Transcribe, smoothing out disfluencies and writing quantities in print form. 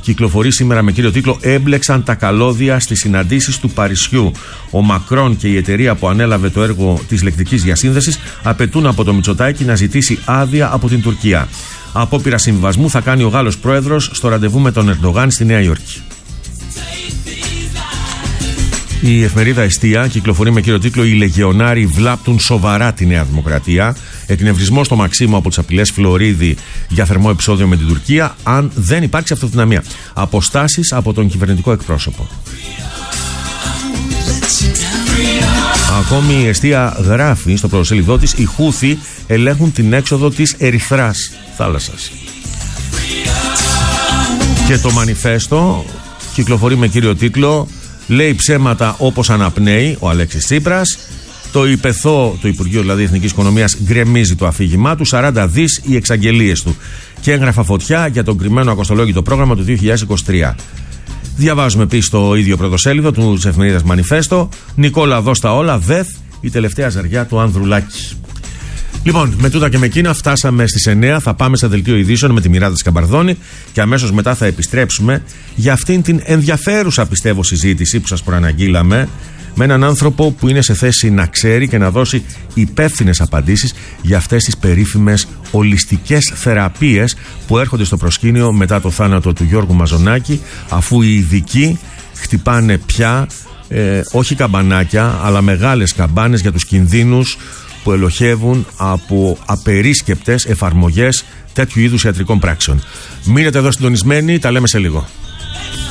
κυκλοφορεί σήμερα με κύριο τίτλο «Έμπλεξαν τα καλώδια στις συναντήσεις του Παρισιού». Ο Μακρόν και η εταιρεία που ανέλαβε το έργο της λεκτικής διασύνδεσης απαιτούν από το Μητσοτάκη να ζητήσει άδεια από την Τουρκία. Απόπειρα συμβιβασμού θα κάνει ο Γάλλος πρόεδρος στο ραντεβού με τον Ερντογάν στη Νέα Υόρκη. Η εφημερίδα Εστία κυκλοφορεί με κύριο τίτλο «Οι Λεγεωνάροι βλάπτουν σοβαρά τη Νέα Δημοκρατία». Εκνευρισμό στο Μαξίμου από τις απειλές Φλωρίδη για θερμό επεισόδιο με την Τουρκία, αν δεν υπάρξει αυτοδυναμία. Αποστάσεις από τον κυβερνητικό εκπρόσωπο. Ακόμη η Εστία γράφει στο πρωτοσέλιδό της: οι Χούθι ελέγχουν την έξοδο της Ερυθράς θάλασσας. Και το Μανιφέστο κυκλοφορεί με κύριο τίτλο «Λέει ψέματα όπως αναπνέει» ο Αλέξης Τσίπρας. Το ΙΠΕΘΟ, το Υπουργείο δηλαδή Εθνικής Οικονομίας, γκρεμίζει το αφήγημά του. 40 δις οι εξαγγελίες του. Και έγγραφα φωτιά για τον κρυμμένο ακοστολόγητο πρόγραμμα του 2023. Διαβάζουμε επίσης το ίδιο πρωτοσέλιδο της εφημερίδας Μανιφέστο. Νικόλα, δώσ' τα όλα. ΔΕΘ, η τελευταία ζαριά του Ανδρουλάκη. Λοιπόν, με τούτα και με εκείνα φτάσαμε στις 9. Θα πάμε σε δελτίο ειδήσεων με τη Μιράντα Σκαμπαρδόνη και αμέσως μετά θα επιστρέψουμε για αυτήν την ενδιαφέρουσα, πιστεύω, συζήτηση που σας προαναγγείλαμε, με έναν άνθρωπο που είναι σε θέση να ξέρει και να δώσει υπεύθυνες απαντήσεις για αυτές τις περίφημες ολιστικές θεραπείες που έρχονται στο προσκήνιο μετά το θάνατο του Γιώργου Μαζονάκη, αφού οι ειδικοί χτυπάνε πια όχι καμπανάκια αλλά μεγάλες καμπάνες για τους κινδύνους που ελοχεύουν από απερίσκεπτες εφαρμογές τέτοιου είδους ιατρικών πράξεων. Μείνετε εδώ συντονισμένοι, τα λέμε σε λίγο.